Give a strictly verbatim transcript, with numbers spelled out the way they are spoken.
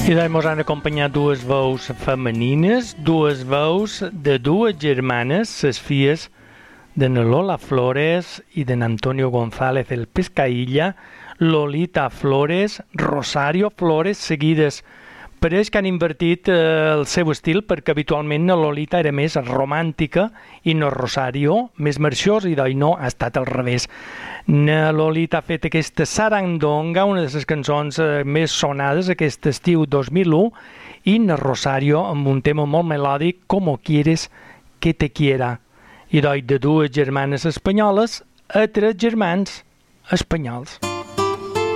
I doncs ens han acompanyat dues veus femenines, dues veus de dues germanes, les filles de Lola Flores i de Antonio González el Pescailla, Lolita Flores, Rosario Flores, seguides per ells que han invertit eh, el seu estil, perquè habitualment la Lolita era més romàntica i no Rosario, més marxós, i doncs no, ha estat al revés. La Lolita ha fet aquesta Sarandonga, una de les cançons eh, més sonades aquest estiu dos mil u, i na Rosario amb un tema molt melòdic, Como quieres que te quiera. I doncs de dues germanes espanyoles a tres germans espanyols.